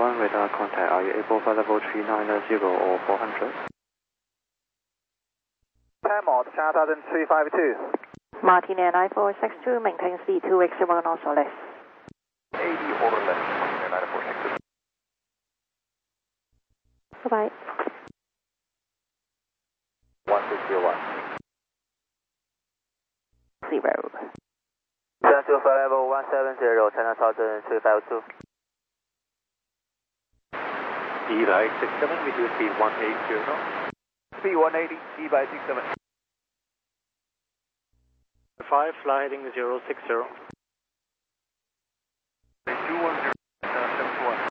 One radar contact, are you able for level 390 or 400? Pamod, China 352. Martin Air 9462, maintain speed 2x1 also less. 80 or less, Martin Air 9462. Bye-bye. 1601. 0. 725 level 170, China Southern 352. E-by67, we do speed 180. Speed 180, E-by67. 5, fly heading 060. 210, 721.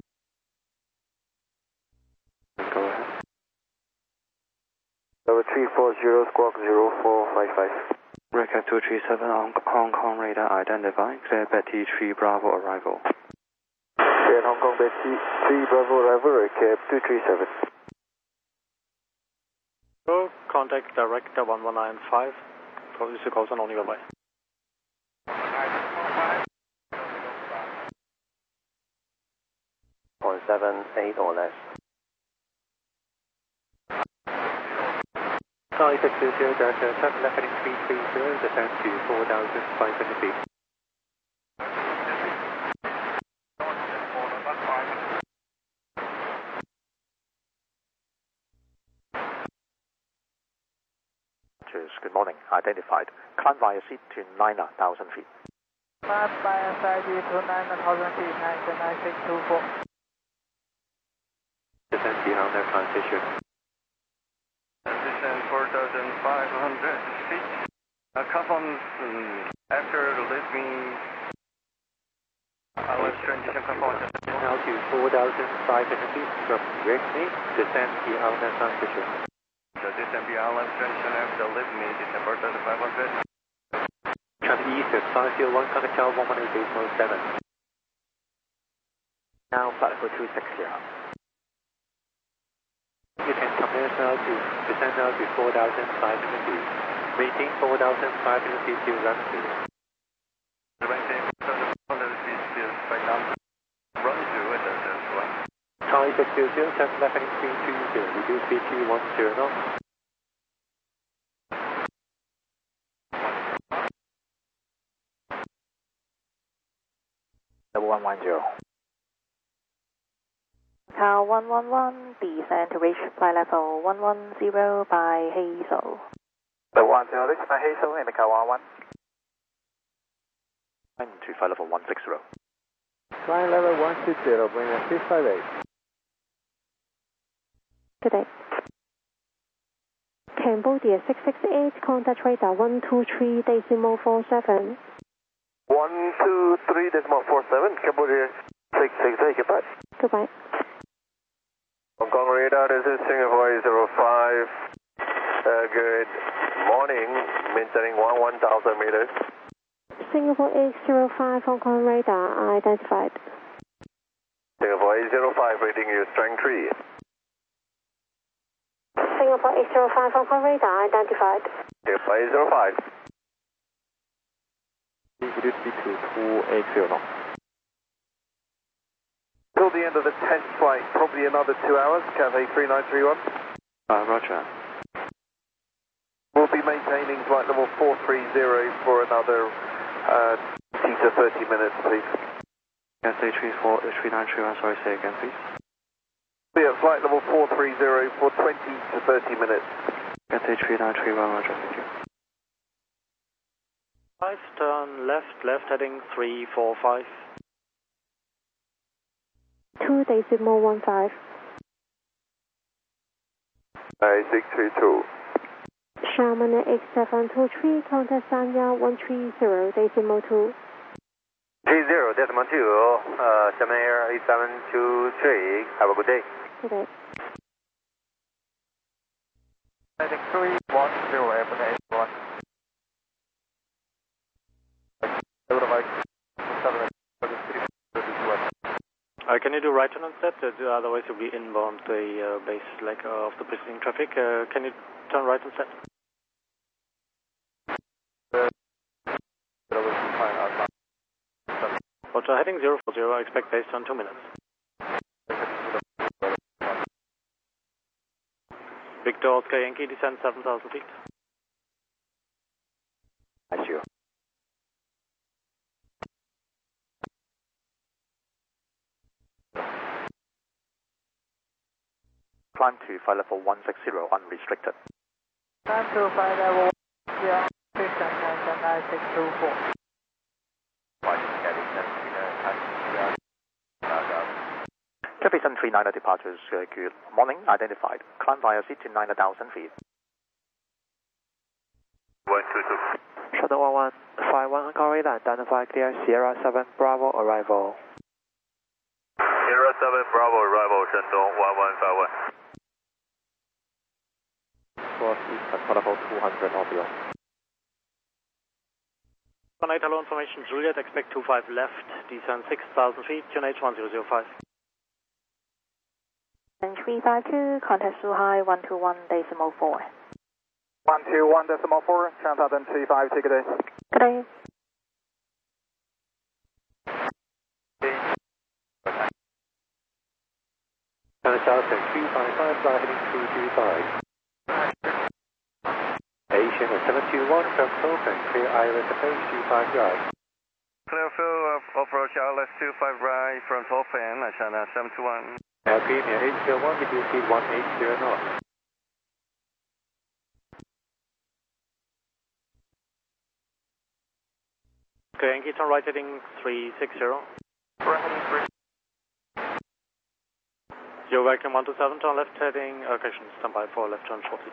Go ahead. Level 340, squawk 0455. Recap 237 on Hong Kong radar identified. Clear Betty 3 Bravo arrival. Clear Hong Kong Betty 3 Bravo arrival, recap 237. Go contact director 1195. Police calls on your way. 0.78 or less. 9600, turn left heading 330, descend to 4,500 feet. Good morning, identified. Climb via seat to 9,000 feet. Climb via side to 9,000 feet, 9624. Descend beyond their transition. Descend 4,500 feet. Come on, after leaving our transition control. Now to 4,500 feet from Whitney, descend beyond their transition. The descent beyond left transition after leaving me, descend 4,500. China East at 501, contact tower 118.7. Now flight for 260. You can commence now to descend now to 4,500 feet. Maintain 4,500 feet to run speed. Maintain 4,500 feet to right now. Run to it, that's right. Charlie 600, turn left heading 320, reduce speed to 110 knots. Level 110. Tower 111, descend to reach flight level 110 by Hazel. Level 110, this is my Hazel, Indica 11. I'm to flight level 160. Flight level 160, bring us 658. Good day. Cambodia 668, contact radar 123.47. 123.47, Cambodia 668, goodbye. Goodbye. Hong Kong radar, this is Singapore 05. Good morning, maintaining 1,000 meters. Singapore 805, Hong Kong radar identified. Singapore 805, reading you, strength 3. Singapore 805, Hong Kong radar identified. Singapore 805. Reduce speed to 280 knots. Till the end of the test flight, probably another 2 hours, Cathay 3931. Roger. We'll be maintaining flight level 430 for another 20 to 30 minutes, please. Cathay 3931, sorry, say again, please. Be at flight level 430 for 20 to 30 minutes. Cathay 3931, roger, thank you. 5, turn left heading 345. 2.15. 632. Sharman 8723, contact Sanya 130.2. 30.2, Sharman Air 8723, have a good day. Good day. Heading 310, airport 81. Can you do right turn on set? Otherwise you'll be inbound the base leg of the preceding traffic. Can you turn right on set? Roger, heading 040, I expect base on 2 minutes. Victor Oscar Yankee, descend 7,000 feet. Thank you. Climb to flight level 160, unrestricted. Climb to flight level 160 and 9624. Traffic 39 departures, good morning, identified. Climb via seat to 9,000 feet. 122. Shuttle 1151 Hong Kong radar, identify clear Sierra 7 Bravo arrival. Sierra 7 Bravo arrival, 山东1151. Cross east at level 200 orbital. Tonight, hello information, Juliet, expect 25 left, descend 6,000 feet, QNH 1005. And 352, contact Suhai 121.4. 121.4, 2025, take a day. Good day. South 355, fly heading 225. Asian 721 from open, clear ILS approach 25 right. Clear field of approach ILS 25 right from open, China 721. Premier 801, reduce speed 180 knots. Oscar Yankee, turn right heading 360. Right heading 3. You're welcome 127, turn left heading, correction, stand by for left turn shortly.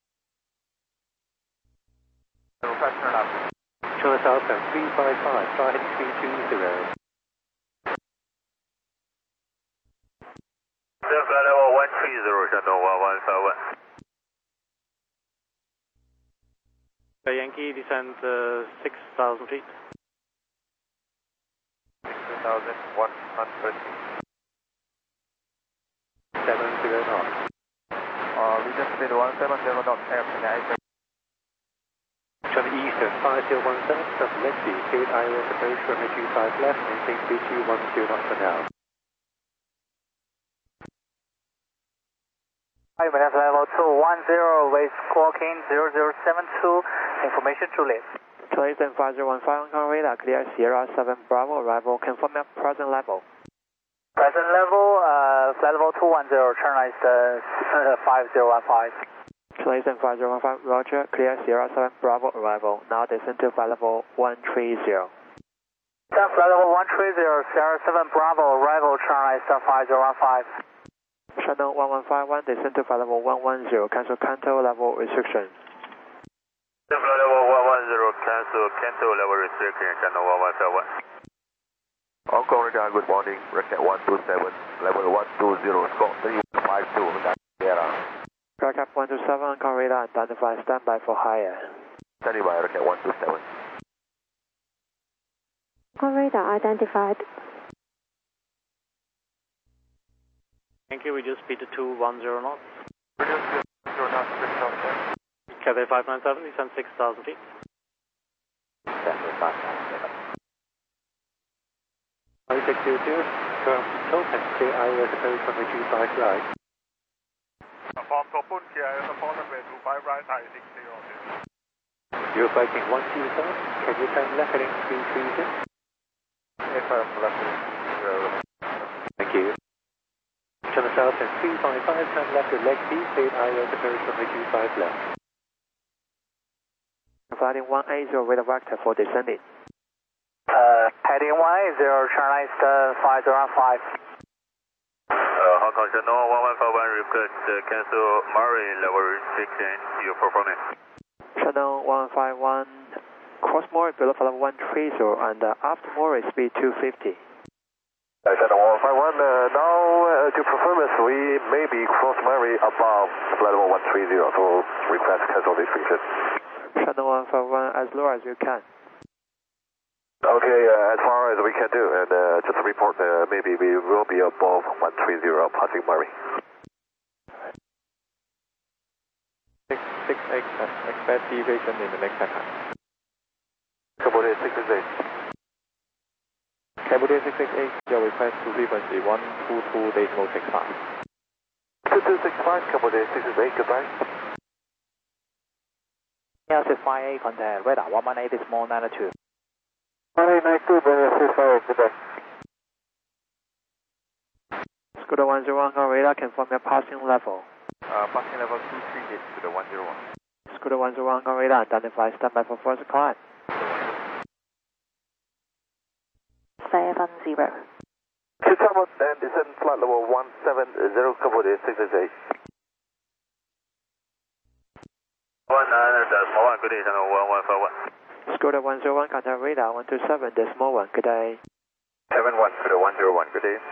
China South 355, fly heading 320. Flight level 130, 山东1151. Oscar Yankee, descend 6,000 feet. 6,100. 70 knots. Region speed 170 knots, air China 8. China Eastern 5017, from Lexi, cleared ILS approach from 25 left, maintain 3210 knots for now. Hi, Maintain level 210, raise squawking 0072, information Juliet. Trace and 5015 Hong Kong radar, clear Sierra 7 Bravo arrival, confirm your present level. Present level, flight level 210, turn right 5015. Trace and 5015 Roger, clear Sierra 7 Bravo arrival, now descend to flight level 130. Flight level 130, Sierra 7 Bravo arrival, turn right 5015. Channel 1151, descend to flight level 110, cancel Canto level restriction. Flight level 110, cancel Canto level restriction, channel 1151. Hong Kong radar, good morning, Rocket 127, level 120, Scott 352, Sierra. Rocket 127 Hong Kong radar, identify standby for higher. Standing by, Rocket 127. Hong Kong radar identified. Thank you, reduce speed to 210 knots. Reduce speed 0 knots, 6 knots. Cathay 597, descend 6,000 feet. Standing by, 5622, from open, clear ILS approach from 25 right. From Topun, clear support runway 25 right, high 60. You're fighting 1 south, can you turn left heading 330? Yes, left heading 0. Thank you. China South and 355, turn left to leg B, cleared ILS approach from 25 left. Flighting 180 with a vector for descending. Heading 180, turn right 505. Hong Kong Shandong 1151, request cancel Murray level restriction, your performance. Channel 151, cross Murray below flight level 130 and after Murray speed 250. Channel 151, now to performance, we may be cross Murray above flight level 130, so request cancel restriction. Channel 151, as low as you can. Okay, as far as we can do, and just report maybe we will be above 130 passing Murray. 668, expect deviation in the next second. Cambodia 668. Cambodia 668, your request to frequency 122.65. 2265, couple day 668, goodbye. L658, contact radar 118, decimal 92. 1892, Bravo 658, goodbye. Scooter 101 on radar, confirm your passing level. Passing level 23 is to the 101. Scooter 101 on radar, identify, standby for first climb. 70. To Tower and descend flight level 170, couple day 668. 19.1, good day, channel 1151. Scooter 101, contact radar 127, decimal 1, good day. 71 to the 101, good day.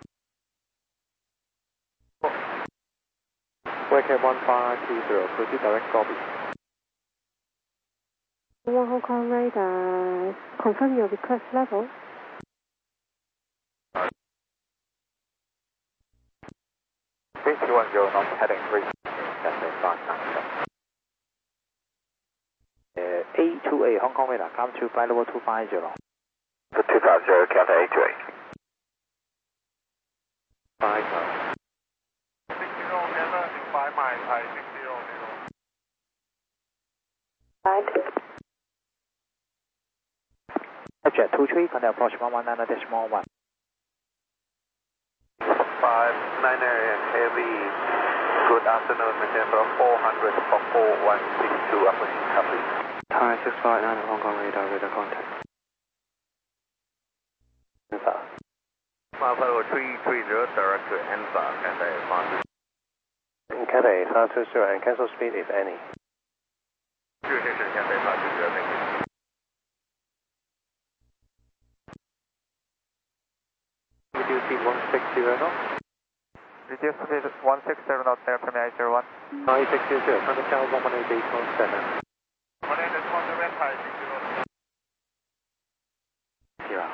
YK 1520, proceed direct copy. 1 Hong Kong radar, confirm your request level. B210, not heading 3. That's a 597. A28 Hong Kong radar, come to flight level 250. 250, Captain A28. 5 Jet 23, contact approach 119, decimal 1. 59er heavy, good afternoon, maintain for 400 for 4162, approaching copy. Thai 659 Hong Kong radar with a contact. Alpha 330, direct to Alpha, and advance. Cathay 520 and cancel speed if any. 6 Cathay 520, thank you. Reduce speed 160 knots. Reduce speed 160 knots, air Premier 801. 9600, contact channel 118.7. 181, the red high, 60. Yeah.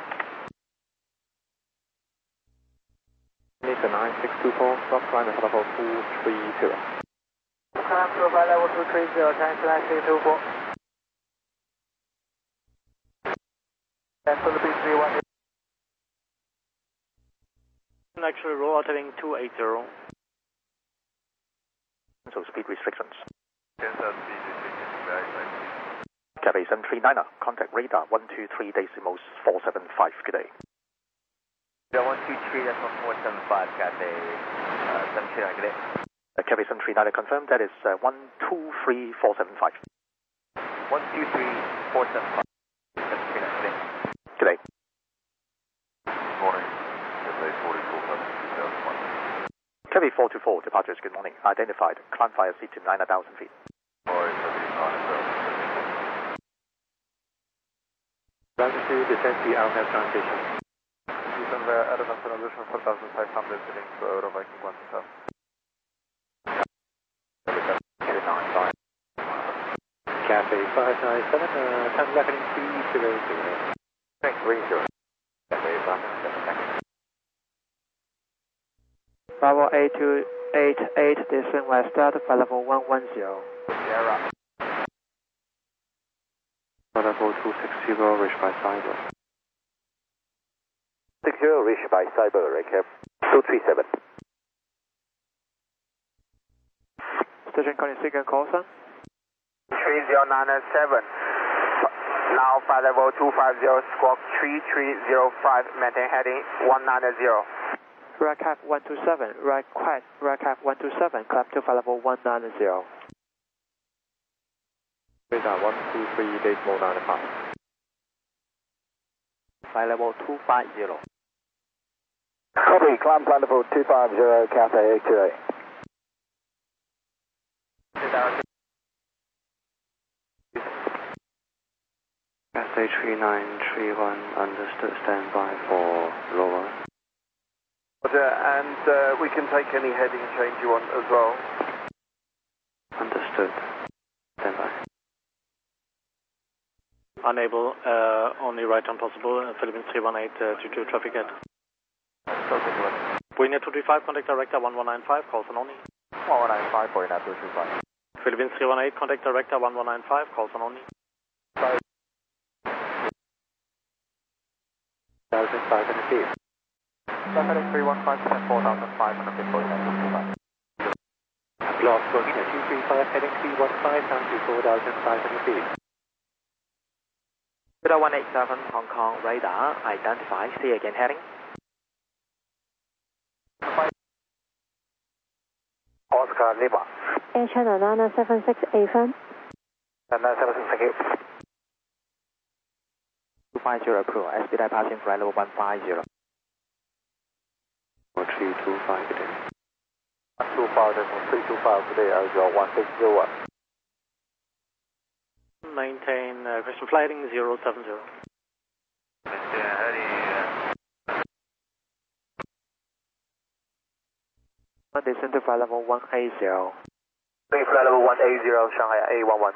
Need 9624, stop climb at level 230. Climb to flight level 230, time flight 324. Cancel the B31. Actually, roll heading 280. So speed restrictions. Cancel speed restrictions, very nice. Cathay 739er, contact radar 123 decimals 475, good day. 123, that's 475, Cathay 739, good day. Cathay 739er confirmed, that is 123475. 123475, 739, good day. Good day. Good morning, Cathay 44, 2001. Cathay 424, departures, good morning. Identified, climb via seat to 9,000 feet. Latitude, descend the Alpha transition. Houston via Adamant transition 4500, heading to Euro Viking 127. Cathay 597, time left heading 300. Thanks, 30. Cathay 597, Bravo 8288, descend west start, flight level 110. Sierra. Level 260, reached by cyber. 60, reached by cyber, recap 237. Station calling second call, sir. 3097. Now flight level 250, squawk 3305, maintain heading 190. Right cap 127, right cap 127, climb to flight level 190. Radar 123 decimal 95. Flight level 250. Copy, climb flight level 250, Cathay 828. Cathay 3931, understood, standby for lower. Roger, and we can take any heading change you want as well. Understood, standby. Unable, only right turn possible, Philippines 318, 22 traffic at. Buena 235, contact director 1195, calls on only. 1195, Buena 235. Philippines 318, contact director 1195, calls on only. 1,500 feet. Heading 315, 4500 feet, Buena 235. Lost working at 235, heading 315 down to 4,500 feet. Radar 187 Hong Kong radar identified. See again heading. Oscar Lima. Air Channel 976 affirm. 976, thank you. 250 approval. Expedite passing flight level 150. 325 today. 325 today, Arizona 1601. Maintain question flighting 070. Maintain heading. Descend to flight level 180. Flight level 180, Shanghai A11.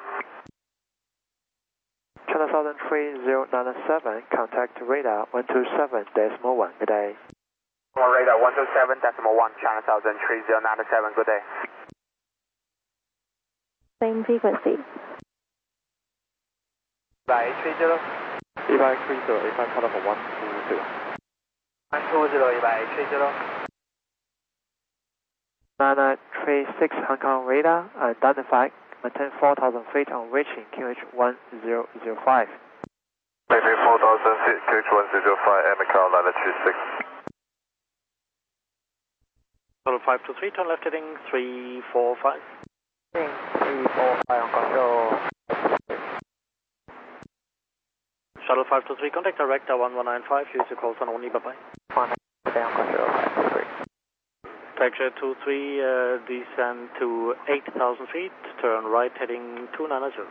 China Southern 3097, contact radar 127.1. Good day. Radar 127.1, China Southern 3097, good day. Same frequency. 130. 130, if I'm part of a 120. 120, 130. 9936 Hong Kong radar, identified, maintain 4,000 feet on reaching QH 1005. Maintain 4,000 feet, QH 1005, and Macau 936. Total 523, turn left heading 345. 345 Hong Kong, Shuttle 523, contact director 1195, use your call sign only, bye bye. Taxi 23, descend to 8,000 feet, turn right heading 290.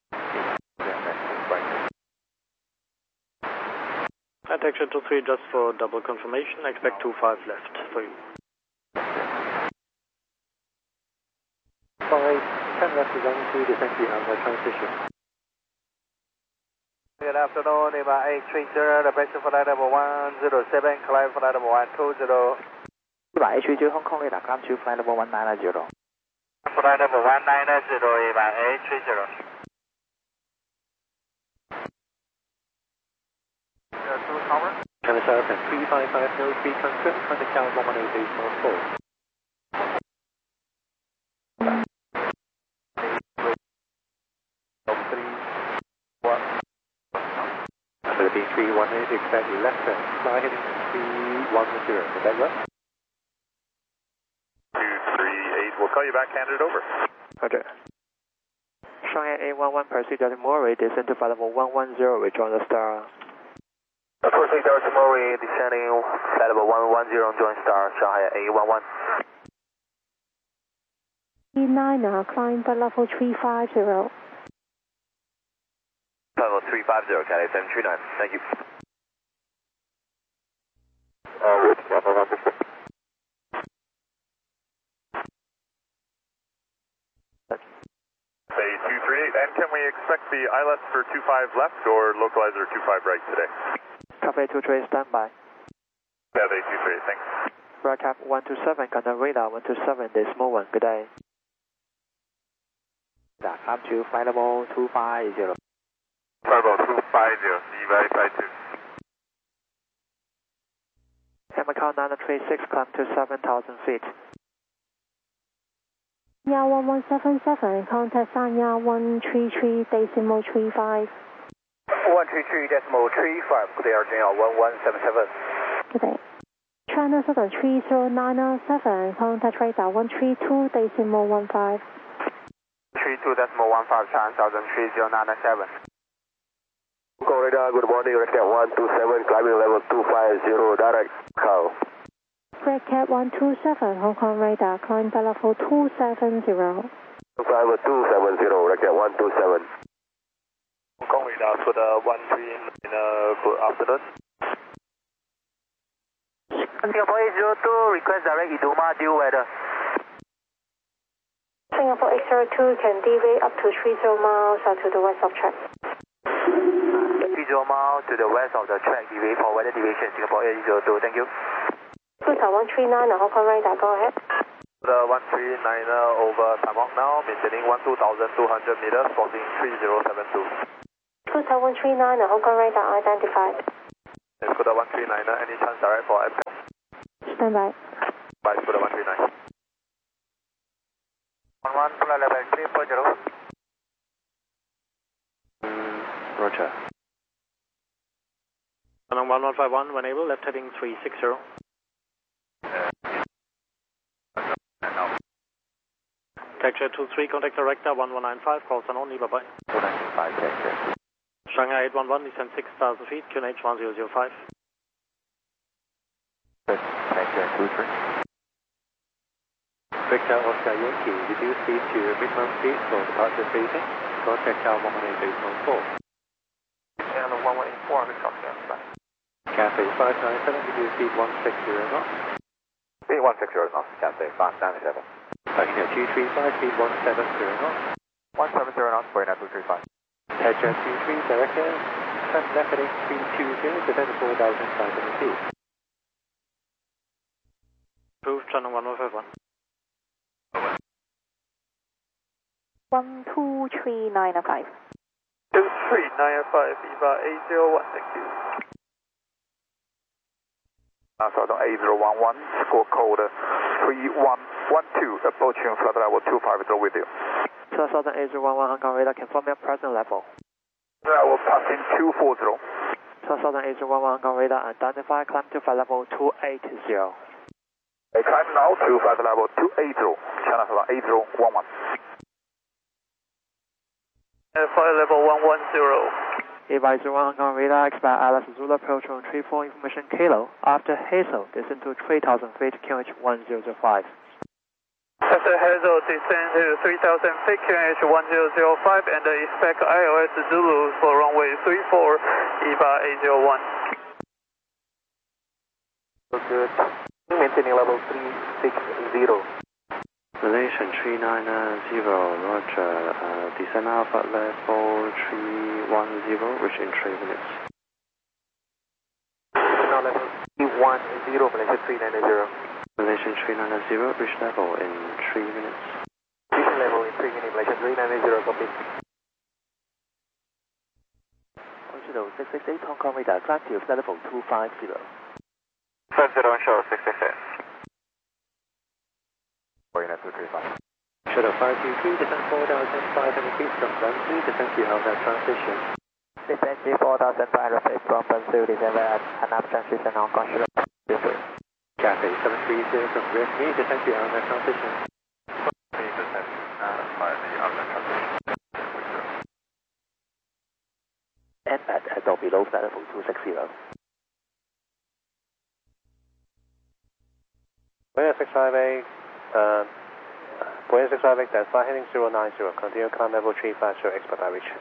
And taxi 23, just for double confirmation, expect 25 left for you. 5, 10 left to run to descend behind the transition. Good afternoon, Lima 830, the base flight level 107, climb flight level 120. 130 Hong Kong radar, climb to flight level 190. Flight level 190, Lima 830. China Southern 355, no speed transfer, contact tower 108.4. Philippine 318, expect left turn, fly heading 310, is that right? 238, we'll call you back, hand it over. Roger. Shanghai A11, proceed to Mori, descend to flight level 110, rejoin the star. Proceed to Mori, descending flight level 110, join star, Shanghai A11. E9, climb by level 350. Level 350, Cathay 739, thank you. Say 238, and can we expect the ILS for 25 left or localizer 25 right today? Cafe 23, standby. Cathay 238, thanks. Radcap 127, contact radar 127.1. Good day. Climb to flight level 250. Flight level 250, see you by side 2. And Macau 936, climb to 7,000 feet. Ya 1177, contact Sanya 133.35. 133.35, good day, Argentina 1177. Good day. China Southern 30907, contact radar 132.15. 32.15, China Southern 3097. Hong Kong radar, good morning, Redcat 127, climbing level 250, direct Macau. Redcat 127, Hong Kong radar, climb by level 270. Level 270, Redcat 127. Hong Kong radar for the 139, good afternoon. Singapore 802, request direct Iduma, due weather. Singapore 802 can deviate up to 30 miles to the west of track. 30 miles to the west of the track, deviate for weather deviation, Singapore 802, thank you. 139, Hong Kong radar, go ahead. The 139 over Tamok now, maintaining 12,200 meters, crossing 3072. 139, Hong Kong radar identified. Yes, for the 139, any chance direct for airport? Stand by. Bye, for the 139. 1, flight level 340. Roger. Channel 1151, when able, left heading 360. Texture 23, contact director 1195, calls on only, bye-bye. 295, texture. Shanghai 811, descend 6,000 feet, QNH 1005. Texture 23. Victor Oscar Yankee, reduce speed to minimum speed for departure phasing. Contact Tower 118.4. Channel 114, Victor Oscar Yankee. Cathay 597, reduce speed 160 knots. Speed 160 knots, Cathay 597. Taxi 235, speed 170 knots. 170 knots, Boeing 235. Headjet 23, director, turn left heading 320, descend 4,500 feet. Approved, channel 1151. 123905. 23905, EVA 801, thank you. Southern 8011, score code 3112, approaching flight level 250 with you. Southern 8011 Hong Kong radar, confirm your present level. Level passing 240. Southern 8011 Hong Kong radar, identify, climb to flight level 280. Climb now to flight level 280, China 8011. Flight level 110. EVA 01 Hong Kong radar, expect Alice Zulu approach on 34 information kilo. After Hazel, descend to 3,000 feet, QNH 1005. After Hazel, descend to 3,000 feet, QNH 1005, and expect ILS Zulu for runway 34, EVA 801. Good. Maintaining level 360. Malaysian 390, Roger. Descend Alpha level 310, reach in 3 minutes. Now level 310, Malaysian 390. Malaysian 390, reach level in 3 minutes. Reach level in 3 minutes, Malaysian 390, complete. Altitude 668 Hong Kong radar, climb to flight level 250. 50 show 668. Boeing 235. Shuttle 523, descend 4,500 feet from Bunzu, descend to Alpha transition. Descend to 4,500 feet from Bunzu, descend via Alpha transition, Hong Kong Shuttle 523. Cathay 730 from Gresney, descend to Alpha transition. Descend by the Alpha transition. And at or below flight level 260. Boeing 658, Boeing 658, that's flight heading 090, continue climb level 350, expedite reach.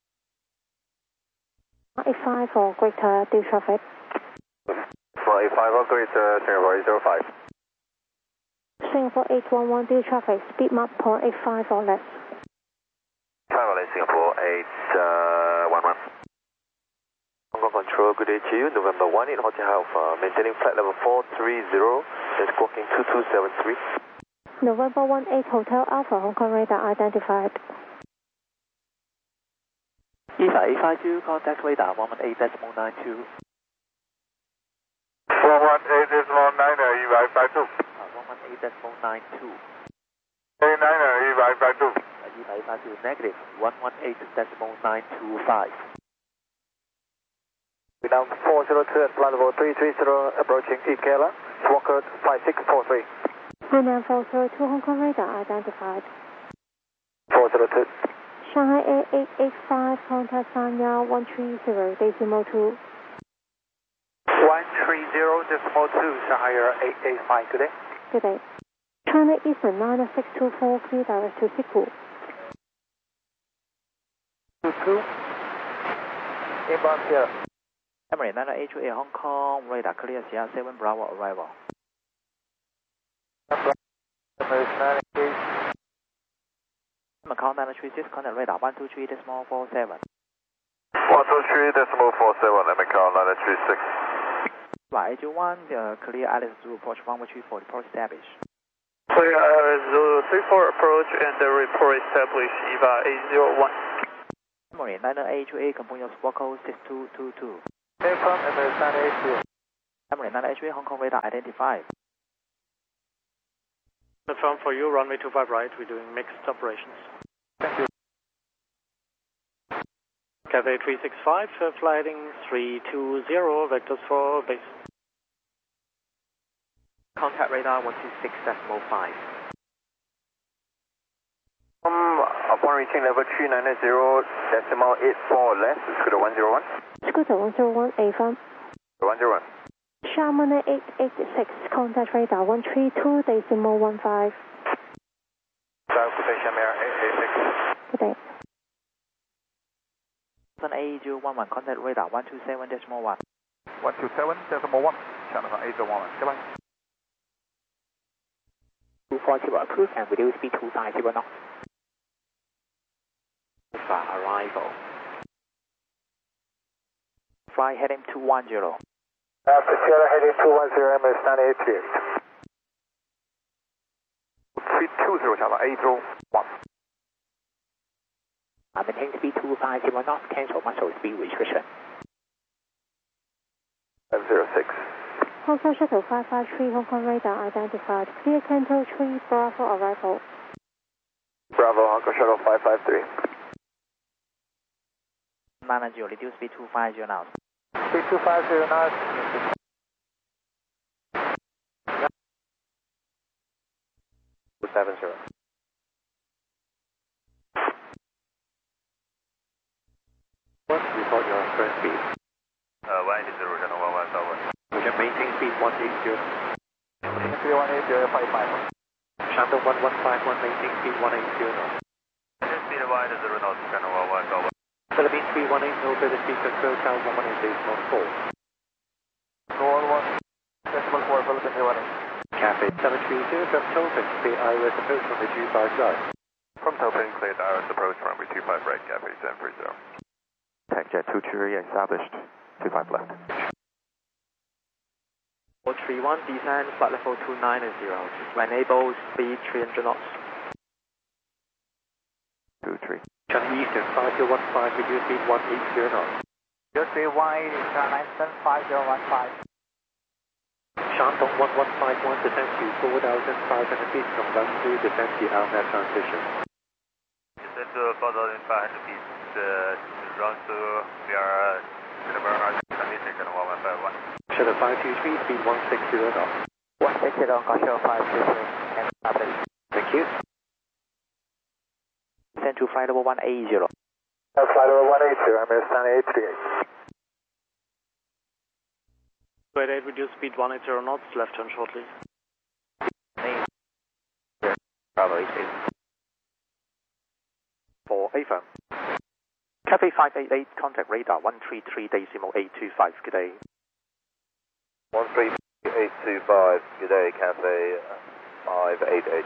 854, Greater Deal Traffic. 850, Greater Singapore 805. Singapore 811, Deal Traffic, speed mark 0.85 or less. Travel Singapore 811. Hong Kong Control, good day to you. November 1 in Hotel Alpha, maintaining flight level 430, and squawking 2273. November 18 Hotel Alpha, Hong Kong radar identified. EVA 852, contact radar 118.92. 118.90, EVA 852. 118.92. 89, EVA 852. EVA 852, negative 118.925. Down 402 at flight level 330, approaching Ikela, squawk code 5643. Hainan 402 Hong Kong radar identified. 402. Shanghai 8885, contact Sanya 130, decimal 2. 130.2, Shanghai 885 today. Good day. China Eastern 9624, clear direct to Siku. 22. Inbound here. Emirates 9HA Hong Kong radar clear Sierra 7 Bravo arrival. Macau 936 contact radar 123.47. 123.47, Macau 936. Flight AJ1, clear Alice Zulu approach 134, report established. Clear Alice Zulu 34 approach and the report established, EVA 801. Emirates 9HA confirm your squawk code 6222. Aircraft Emirates 9HA. Emirates 9HA Hong Kong radar identified. Confirm for you, runway 25 right, we're doing mixed operations. Thank you. Cathay 365, fly heading 320, vectors for base. Contact radar 126.5. Upon reaching level 390.84 left, Scooter 101. Scooter 101, A-Farm. 101. Sharman 886, contact radar 132.15. South Station Air 886. Good day. A011, contact radar 127.1. 127.1, channel A011, goodbye. 240 approved and reduce speed 250 knots. Arrival. Fly heading 210. After Sierra heading 210, MS 9838. 320, channel A01. Maintain speed 250 knots, cancel muscle speed restriction. 506. Hong Kong Shuttle 553, Hong Kong radar identified. Clear Canto 3, Bravo arrival. Bravo, Hong Kong Shuttle 553. 990, reduce speed 250 knots. Speed 250 knots. 270. Report your current speed. 180, channel 117. We can maintain speed 180. Speed 180, 45. Shandong 1151, maintain speed 180 knots. Speed 180 knots, channel 117. Philippines 318, no further speed control, tower 118.4. 411, decimal 4, Philippines 318. Cathay 730, from Tolton, clear IOS approach from the 25 right. From Topin, cleared IRS approach runway 25 right, Cathay 730. TechJet 23 established, 25 left. 431, descend, flight level 290. Enable speed 300 knots. 23. Channel Eastern 5015, reduce speed 180 knots. Reduce speed 180, Channel Eastern 5015. Shandong 1151, descend to 4,500 feet from runway, descend to LNAV transition. Descend to 4,500 feet, run to VR Cinema transition, channel 1151. Shuttle 523, speed 160 knots. 160 on Shuttle 523, and established. Thank you. Descend to flight level 180. Flight level 180, I'm at 9838. Square 8, reduce speed 180 knots, left turn shortly. Bravo 88. For A-Firm. Cathay 588, contact radar 133.825, good day. 13825, good day, Cathay 588.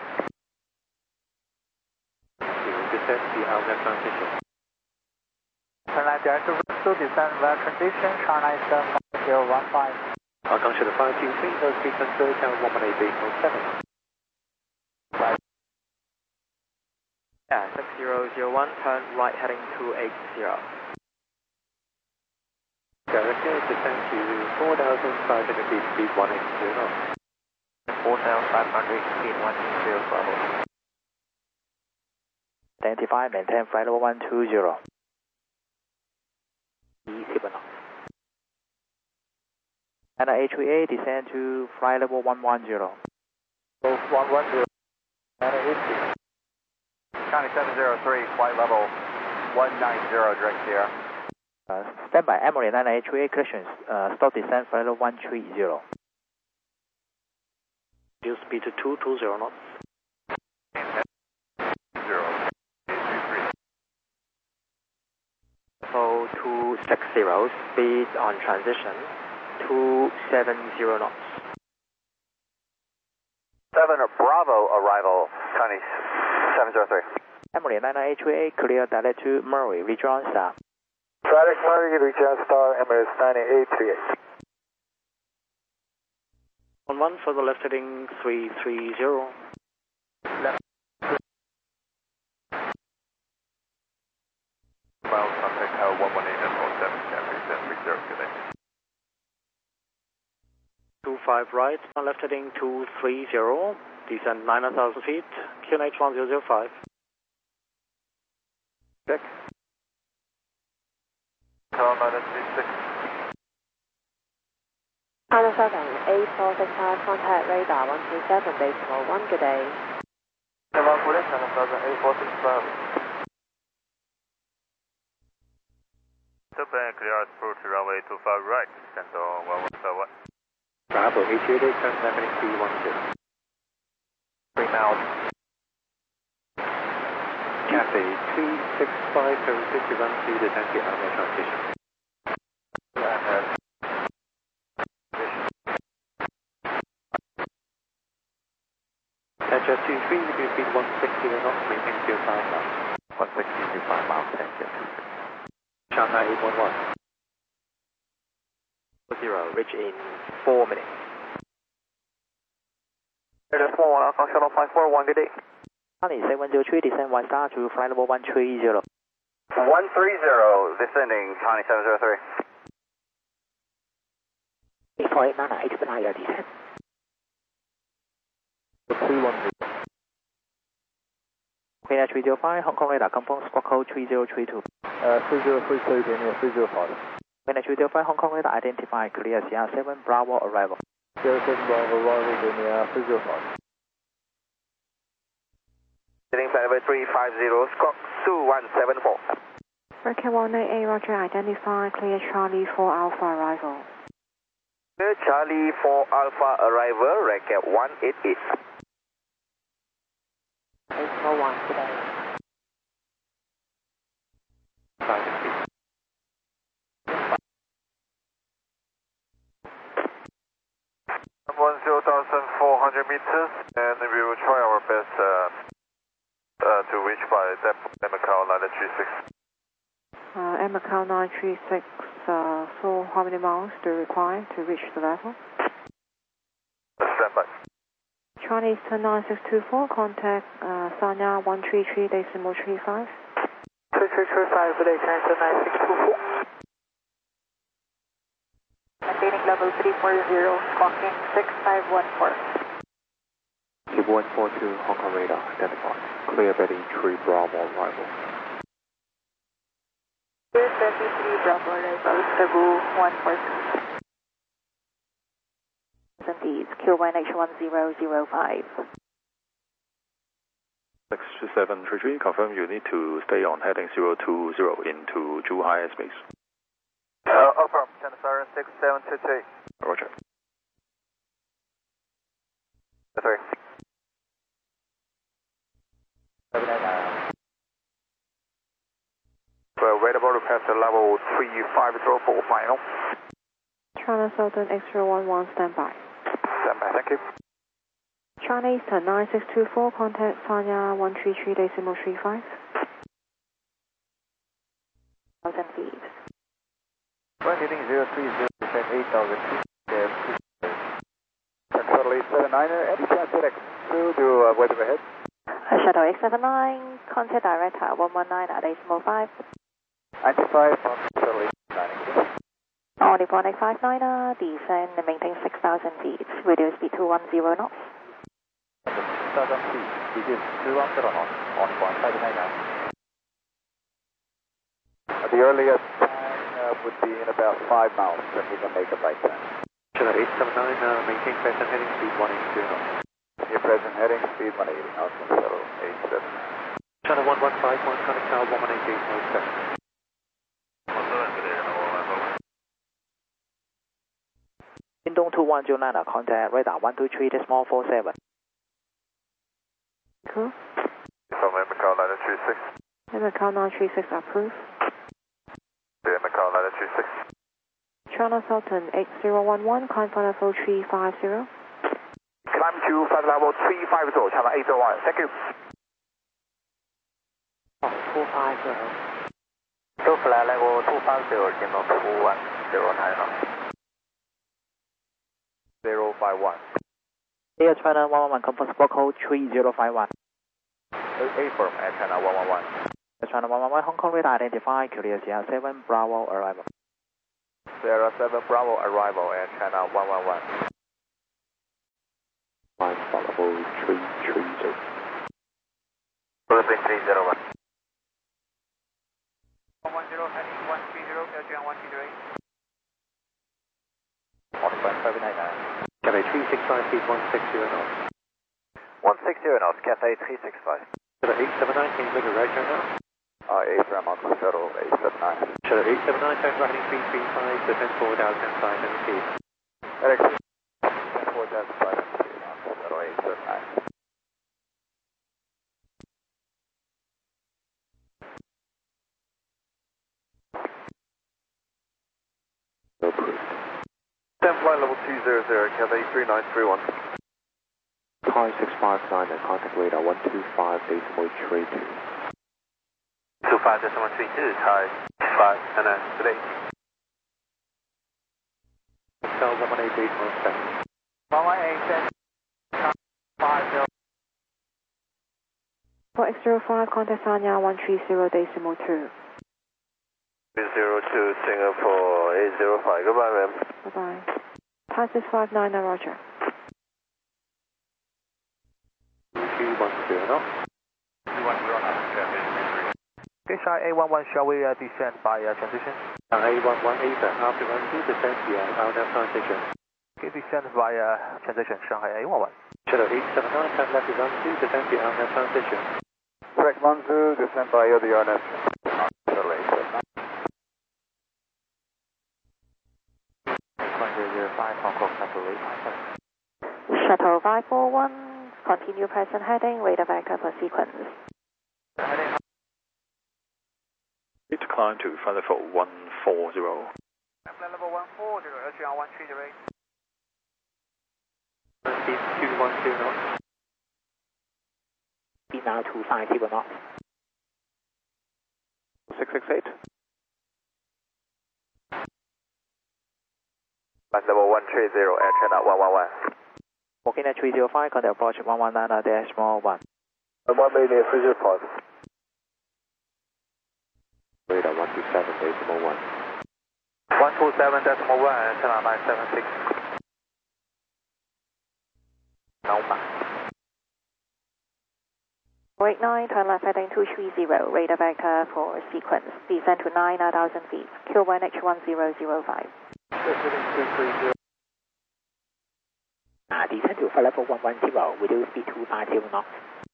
Descend to LNAV transition. Channel Director Russell, descend via transition, Channel Eastern 5015. Hong Kong Shuttle 523, no speed control, tower 118.7. Yeah, 6001, turn right heading 280. Director, descend to 4,500 feet, speed 180 knots. 4,500, speed 180, Bravo. Identify, maintain flight level 120. E7 knots. And A3A, descend to flight level 110. 110, Channel 703, flight level 190, direct Sierra. Stand by, Emily 9A3A collections, stop descent flight level 130. Reduce speed to 220 knots. 0. Level 260, speed on transition 270 knots. 7 Bravo arrival, Chinese 703. Emily 9A3A, clear direct to Murray, rejoin star. Direct Murray, rejoin star, MS 9838. 11, further left heading 330. Left. Ground contact tower 118 and 47, Cathay 730, good day. 25 right, on left heading 230, descend 9,000 feet, QNH 1005. Check. Tower 936. China 78465, contact radar 127, decimal 1, good day. China 8465. Japan clear approach runway 25 right, descend on 1151. Bravo 888, turn left heading 310. 3 miles. Cathay 365, turn 50 run to descend to Alpha transition. Jet 23, reduce speed 160 knots, maintain 05 miles. 160 to 5 miles, 10 jet 23. Shanghai 811. 0, reach in 4 minutes. Air Small 1, Alpha Shuttle 541, good day. Charlie 703, descend 1 star to flight level 130. 130, descending, Charlie 703. 848, expedite your descent. 310. Queen 305, Hong Kong radar, confirm squawk code 3032. 3032 点有305。 Queen 305, Hong Kong radar, identify, clear Sierra 7 Bravo arrival. Sierra 7 Bravo arrival 点有305。 Heading flight level 350, squawk 2174. Breaker 188, roger, identify, clear Charlie 4 Alpha arrival. Clear Charlie 4 Alpha arrival, Racket 188. 801 today. 1,000 feet. 10,400 meters, and we will try our best to reach by Macau 936. Macau 936, so how many miles do you require to reach the level? Stand by. Chinese 10624, contact Sanya 133 decimal 35. 3335, good day, Chinese 19624. Maintaining level 340, squawking 6514. Keep 142, Hong Kong radar, identified. Clear Betty 3 Bravo arrival. Clear 33 Bravo arrival, Cebu 142. Indeed, QNH 1005. 62733, confirm you need to stay on heading 020 into Zhuhai airspace. Affirm, China Siren 6722. Roger. 3. We're available to pass the level 350 for final. China Southern X011, stand by. Stand by, thank you. China Eastern 9624, contact Sanya 133 decimal 35. 1,000 feet. Right heading 030, descend 8,000 feet. Shuttle 879er, any chance at X2 to weather ahead? Shuttle X79, contact director 119 at decimal 5. 95 from Shuttle 879. Only 1859, descend and maintain 6,000 feet. Reduce speed to 10 knots. 6,000 feet, reduce 210 knots, only 1559. The earliest time would be in about 5 miles, then we can make a right turn. Channel 879, maintain present heading speed 180 knots. Your present heading speed 180 knots from Shuttle 879. Channel 1151, connect tower 118.07. Pingdong 2109, contact radar 123 decimal 47. Cool. From Macau 936. Macau 936 approved. Macau 936. China Southern 8011, climb for level 350. Climb to flight level 350, China 801, thank you. 250. To flight level 250, Channel 2109. 051. Air China 111, confirm squawk code 3051. Affirm, Air China 111. Air China 111, Hong Kong radar, identify, clear Sierra 7 Bravo arrival. Sierra 7 Bravo arrival, Air China 111. 330. Philippine 301. 110, heading 130, LGN 130. Modified 789. Cathay 365 feet 160 knots. 160 knots, Cathay 365. Shadow 879, can you make a right turn now? A-Ram on Shuttle 879. Shadow 879, turn right heading 335, descend 4,500 feet. Alex, 4,500 feet on Shuttle 879. Approved. Stand flight level 200, Cathay 3931. Car 659 and contact radar 125.32. 25.32, Thai 5 and today. Hotel 118, 817. 118, 50. For X05, contact Sanya 130.2. 202 Singapore 805. Goodbye, ma'am. Bye-bye. Thai 659, roger. 210 knots. 210 knots, Okay, Shy A11, shall we descend by transition? A11 Ava, after run 2 descend via RNAV transition. Okay, descend via transition, Shanghai A11. Shadow 879, turn left to run 2 descend via RNAV transition. Correct, 12, descend by the RNF. Shuttle 879. 1005, Hong Kong Central 857. Shuttle 541, continue present heading, radar vector for sequence. Need to climb to flight level 140. Flight level 140, LGN 130. Speed 212 knots. Speed now 250 knots. 668. Flight level 130, air China 111. Walking at 305, contact approach 119.1. 1 million 305. Radar 127.1. 127.1, China 976. Number. 489, turn left heading 230, radar vector for sequence. Descend to 9,000 feet. Q1H1005. Descend to flight level 110, reduce speed 250 knots.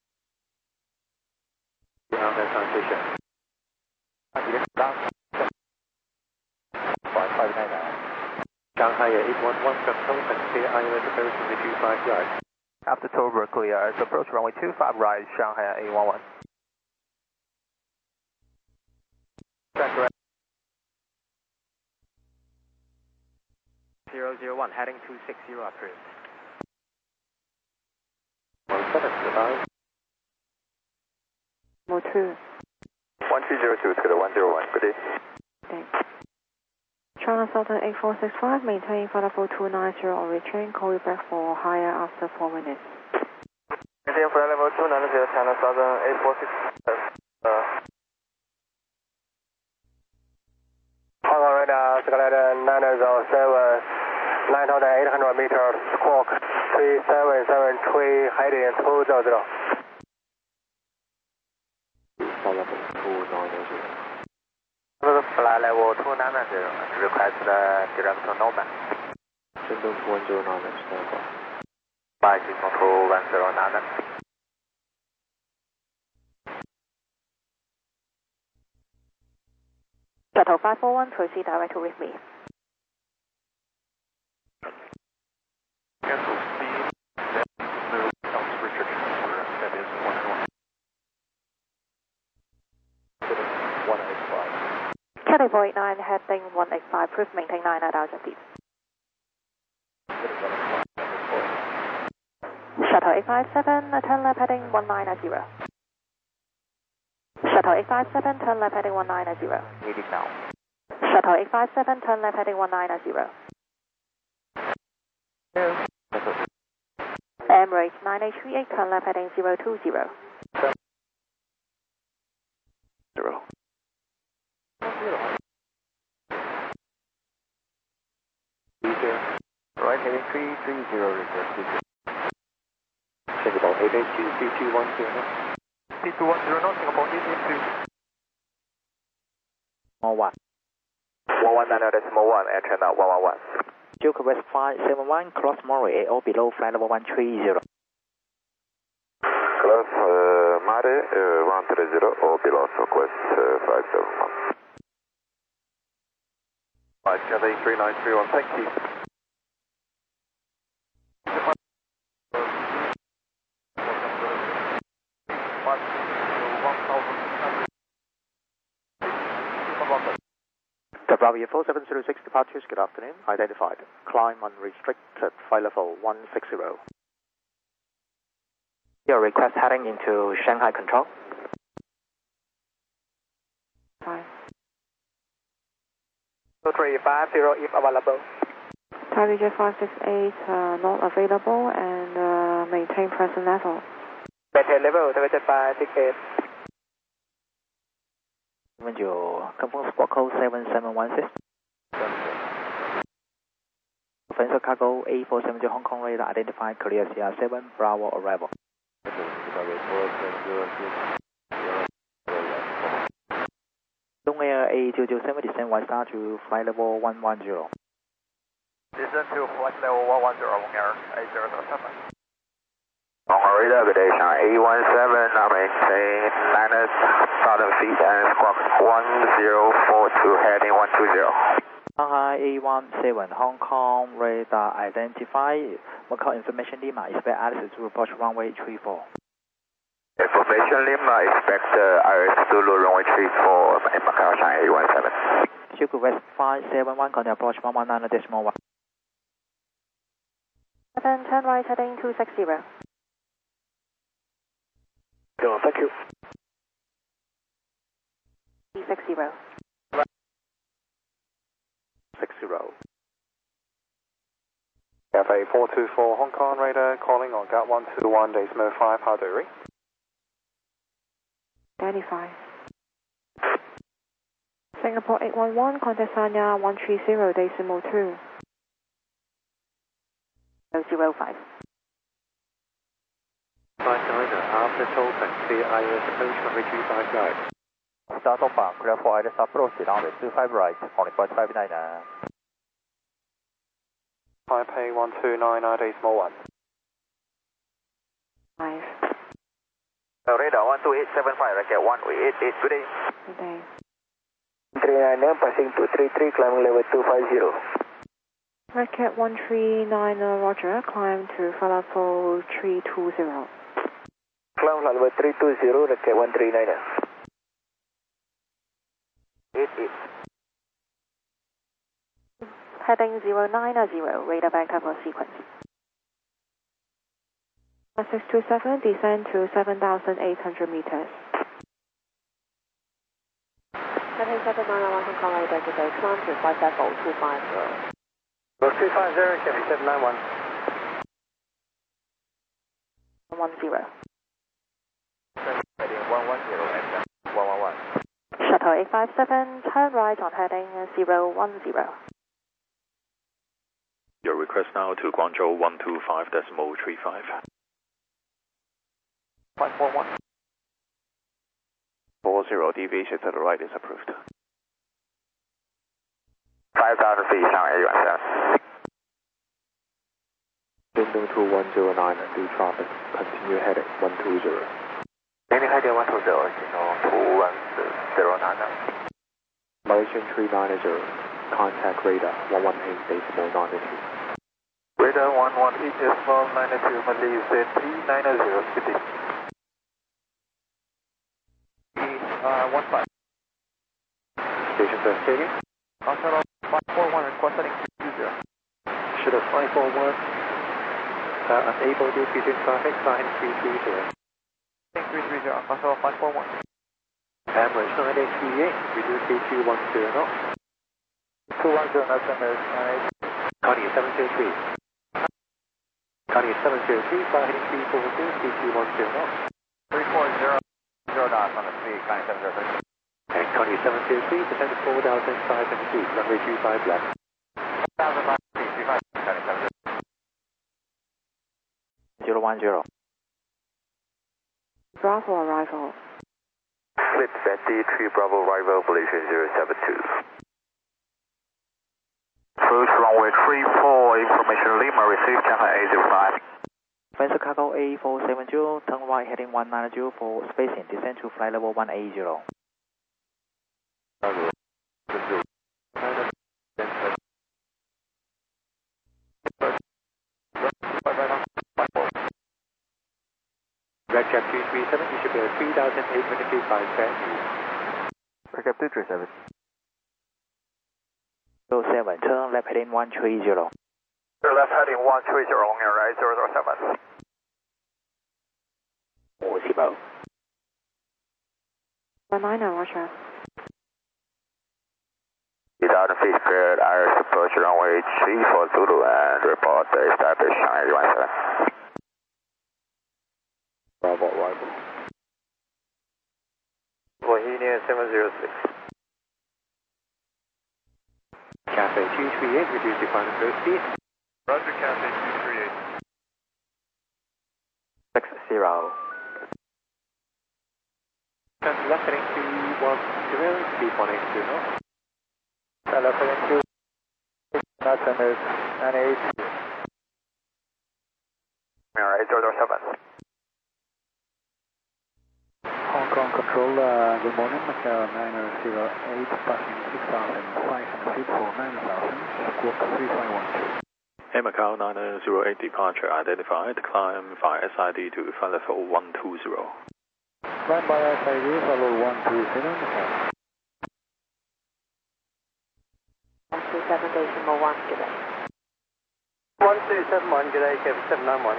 RNAV transition. 5599. Shanghai 811, from open, clear ILS approach runway 25 right. After Tober clear, approach runway 25 right, Shanghai A11. Track right. 001, heading 260, approved. 17, goodbye. Mode 2. 1202 to the 101. Good day. Okay. China Southern 8465, maintain flight level 290 or retrain, call you back for higher after 4 minutes. Maintain flight level 290, China Southern 8465. Hong Kong radar, Skyline 907, 9,800 meters, squawk 377, heading 200. Flight level 290. Flight level 290, request direct to Norman. Shenzhen 2109, stand by. By Control 109. Shuttle 541, proceed direct with me. Cancel speed. No else restriction for that is 101. 185. Cathay 489, heading 185, proof maintain 9,000 feet. Shuttle 857, turn left heading 190. Shuttle 857, turn left heading 190. Meeting now. Shuttle 857, turn left heading 190. Emirates 9838, turn left heading 020. 0. Right heading 330, request. Singapore 882, 3210 knots. 3210 knots, Singapore 882. 1. 119.1, air channel 111. Joke West 571, cross Murray or below flight level 130. Cross Mare 130 or below, Southwest 571. Right, Cathay 3931, thank you. Bravo 4706 departures, good afternoon. Identified. Climb unrestricted, flight level 160. Your request heading into Shanghai Control. Fine. 2350 if available. Tiger 568 not available and maintain present level. Maintain level 7568. Confirm squawk code 7716. Offensive cargo A470 Hong Kong radar identified clear CR7 Bravo arrival. Long Air A227 descend 1 star to flight level 110. Descend to flight level 110, Long Air A007. Hong Kong radar, good day, Shanghai A17, now maintain 9,000 feet and squawk 1042, heading 120. Shanghai A17 Hong Kong radar identified. Macau information Lima, expect Alice to approach runway 34. Information Lima, expect Iris Zulu runway 34 in Macau, Shanghai A17. Sugar West 571, continue approach 119.1. 7, turn right heading 260. Thank you. 360. 60. Cathay 424 Hong Kong radar calling on Gap 121 Decimal 5, how do you read? Identified. Singapore 811, contact Sanya 130 decimal 2. 005. Flight 9 after Tolkien, clear ILS approach runway 25 right. Start of bank, clear for ILS approach, runway 25 right, only 0.59. Taipei 1299 decimal 1. 5. Radar 12875, racket 1888, good day. Good day. 39 passing 233, climbing level 250. Racket 139 Roger, climb to flight level 320. Climb level 320, racket 139. 88. Heading 090, radar back up for sequence. 627, descend to 7,800 meters. Cathay 791 Hong Kong radar, good day, climb to flight level 250. 250, Cathay 791. 10. Heading 110 and 111. Shuttle 857, turn right on heading 010. Your request now to Guangzhou 125.35. 541. 40 deviation to the right is approved. 5,000 feet, Shanghai A17. Window 2109 do traffic, continue heading 120. Landing heading 120, signal 2109. Malaysian 390, contact radar 118.92. Radar 118.92, Malaysian 390, good day. 15. Station first taking. Shuttle 541, requesting 20. Shuttle 541, unable to begin traffic, sign 330. 330, Shuttle 541. Average 9838, reduce K210 knots. 210 knots, American. Connie 703. Connie 703, fly heading 342, K210 knots. 340, 0 knots on the speed, Connie 703. And Connie 703, descend to 4,500 feet, runway 25 left. 4,500 feet, 25, Connie 703. 010. Bravo arrival. Clip 23 Bravo arrival, position 072. Approach runway 34, information Lima, receive channel 805. Fencer Cargo A470, turn right heading 190 for spacing, descend to flight level 180. Redcap 237, you should be at 3,800 feet by set. Redcap 237. 07, turn left heading 130. Left heading 130, long air right 007. 50. 19, Roger. 3,000 feet cleared, Iris approach runway 34 Zulu and report established on 817. Bravo arrival. Bohemia 706. Cafe 238, reduce your final cruise speed. Roger, Cafe 238. 60. Turn left heading 210, speed 182 knots. Left heading 2, not 98. Alright, 007. Hong Kong Control, good morning, Macau 908, passing 6,500 feet for 9,000, squawk 3512. Hey Macau 908 departure identified, climb via SID to flight level 120. Climb by SID, follow 120, Macau. 127.1, good day. 1271, good day, Kevin 791.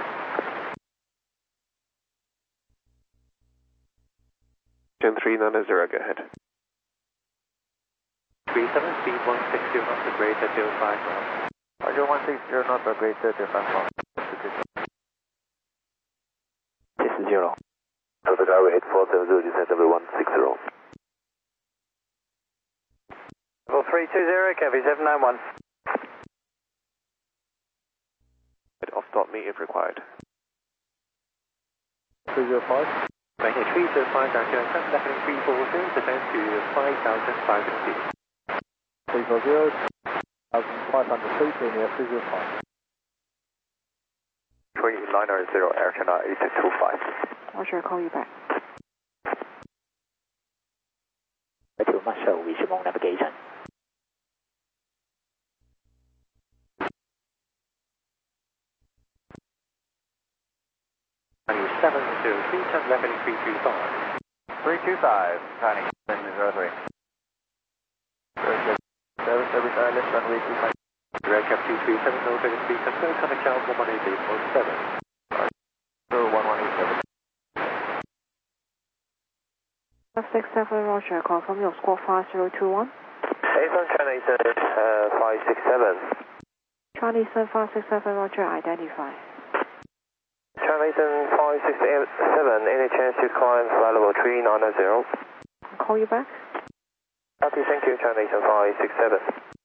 Gen 390, go ahead. 37, speed 160 knots, the grade at 05 knots. Roger, 160 knots, the grade 35 knots. 60. Delta Tower 8470, descend level 160. Level 320, Kevin 791. Off-stop me if required. 305. Maintain 305 down to left heading 340, descend to 5,500 feet. 340, 1,500 feet, linear 305. 3990, Air Channel 8225. Roger, call you back. To Marshall Visual Navigation. Runway 703, turn left heading 325. 325, Connie, 703. Service Island, runway 25. Redcap 237, no further speed, confirm, contact channel 118.7. 1187. 567, Roger, confirm your squawk 5021. Asian Chinese 567. Chinese 567, Roger, identify. Chinese 567, any chance to climb flight level 390? Call you back. Copy, thank you, Chinese 567.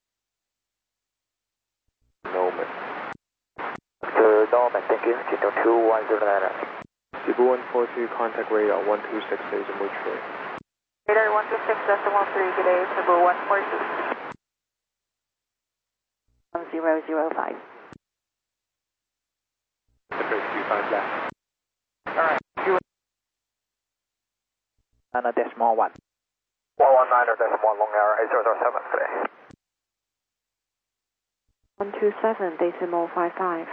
Norman. Mr. Norman, thank you, Signal 2109. Cebu 142, contact radar 126, there's a mutual. Radar 126.13, good day, Cebu 142. 1005. Approach 25 left. Alright, Nano decimal 1. 119.1, long air 8007 today. 127, decimal 55.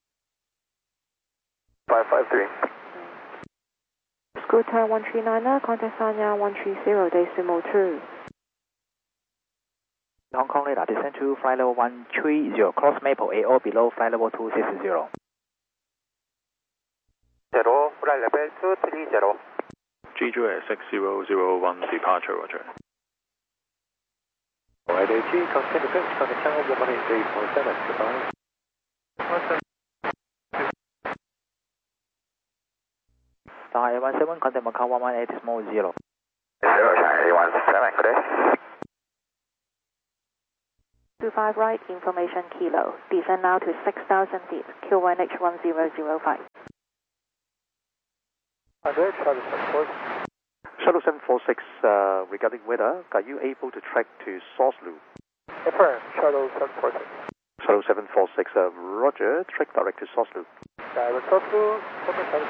553. Scooter 139, contact Sanya 130, decimal 2. Hong Kong radar, descend to flight level 130, cross Maple AO below flight level 260. 0, flight level 230. GJ 6001 departure, Roger. Alright, AG, contact approach, contact channel 118.7, goodbye. Star 817, contact Macau 118.0. 0, China 817, good day. 25 right, information kilo. Descend now to 6,000 feet, QNH 1005. Shuttle 746. Shuttle 746, regarding weather, are you able to track to source loop? Affirm, Shuttle 746. Shuttle 746, roger, track direct to source loop. Direct source loop, Shuttle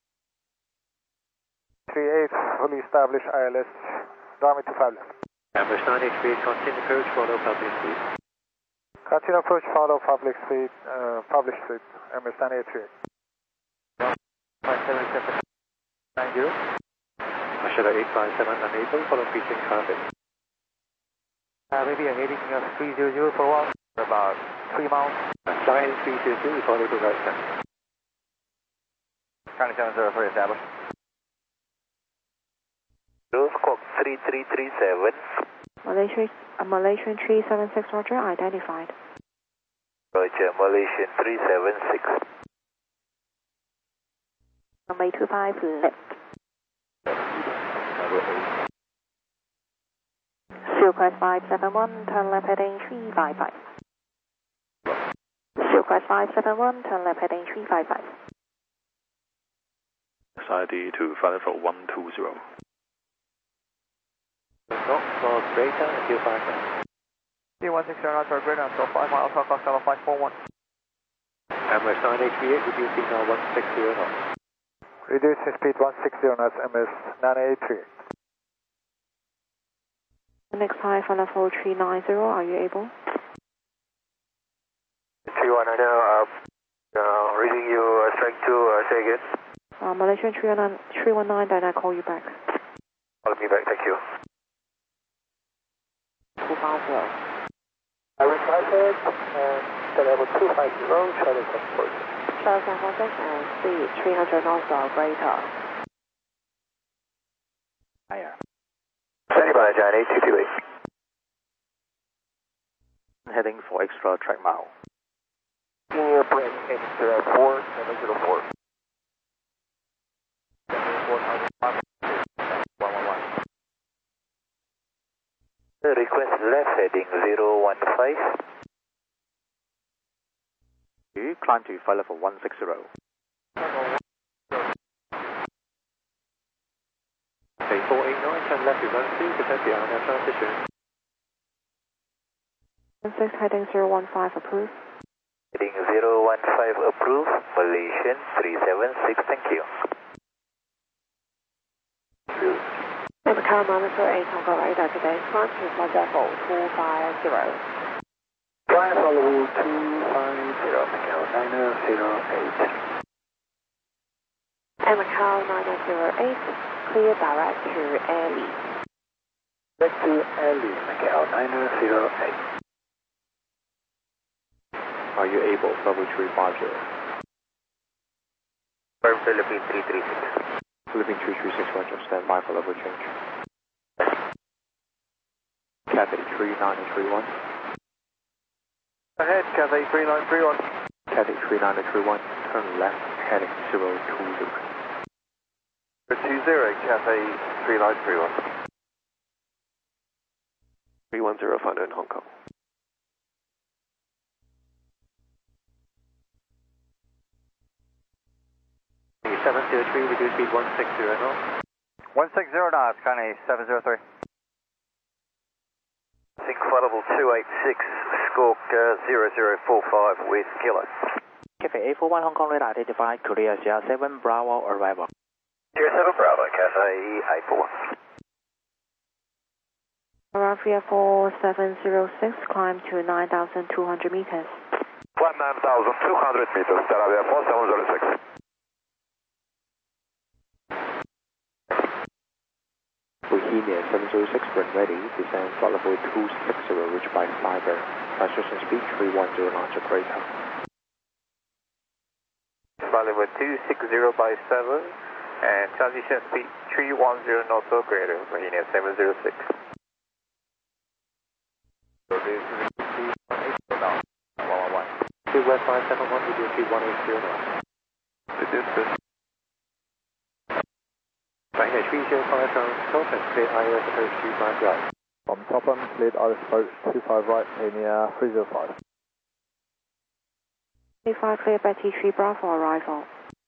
38, fully established ILS, runway 25 left. Emirates 983, continue approach, follow public speed. Continue approach, follow public speed, Emirates 983. 57790. Shuttle 857 unable, follow preaching traffic. Maybe I'm heading 300 for a while, about 3 miles. Line 322, follow to right center. County 703 established. Squawk 3337. Malaysian 376, roger, identified. Roger, Malaysian 376. Runway 25 left. Silkrest 571, turn left heading 355. Silkrest 571, turn left heading 355. SID to final for 120. North for Greater until 5 miles. D160 for Greater until 5 miles, Hong Kong 541. Emirates 9838, reducing now 160 knots. Reducing speed 160 knots, MS 983. The next high for level 390, are you able? 319, reading you strike 2, say again. Malaysian 319, then I call you back. Call me back, thank you. 250. I requested the level 250, Shuttle 746. Shuttle 746 and speed 300 knots or greater. Higher. Standing by, Johnny, 228. Heading for extra track mile. Senior bridge, heading 4, 704. 111. Request left heading 015. You climb to flight level 160. Okay, 489, turn left to run 2, descend the now transition. 16 heading 015 approved. Heading 015 approved, Malaysian 376, thank you. Macau monitor 8 Hong Kong radar today, climb to flight level 250. Flight level 250, Macau 908. Macau 908, clear direct to Airlie. Back to Airlie, Macau 908. Are you able? Level 350. Philippine 336. Philippine 336, roger, stand by for level change. Cathay 3931. Ahead, Cathay 3931. Cathay 3931, turn left, heading 020. 20, Cathay 3931. 310 final in Hong Kong. 703, reduce speed 160 knots. 160 knots, Connie 703. Sync flight level 286, squawk 0045 with Kilo. Cafe 841 Hong Kong radar identified, Korea Sierra 7 Bravo arrival. Sierra 7 Bravo, Cafe 841. Around 4706, climb to 9,200 meters. Climb 9,200 meters, Taravia 4706. Bohemia 706, when ready, descend flight level 260, reach by Cyber. Transition speed 310 knots or greater. Flight level 260 by 7, and transition speed 310 knots or greater, Bohemia 706. West 571, reduce speed 180 knots. Reduce this. Right here, 305 round stop and clear ILS approach 25 right. From Topham, cleared ILS approach 25 right, Bohemia 305. 35 clear by T3 Bravo arrival.